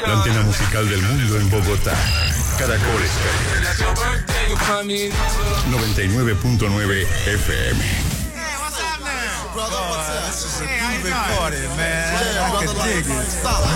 La antena musical del mundo en Bogotá. Caracoles. 99.9 FM. Brother, what's up? This is a groovy party, man. I can dig it.